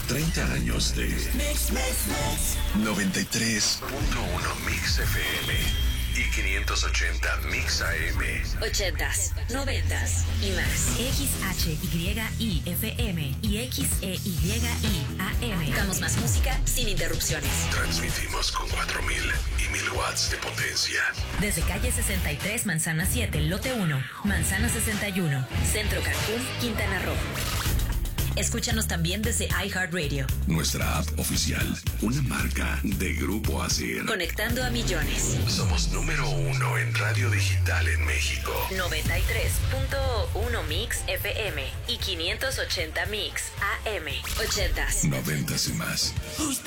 30 años de 93.1 Mix FM y 580 Mix AM. 80s, 90s y más. XHYIFM y XEYI AM. Damos más música sin interrupciones. Transmitimos con 4,000 y 1,000 watts de potencia. Desde calle 63, Manzana 7, lote 1, Manzana 61, Centro Cancún, Quintana Roo. Escúchanos también desde iHeartRadio. Nuestra app oficial, una marca de Grupo ASIR. Conectando a millones. Somos número 1 en radio digital en México. 93.1 Mix FM y 580 Mix AM. 80s. 90s y más.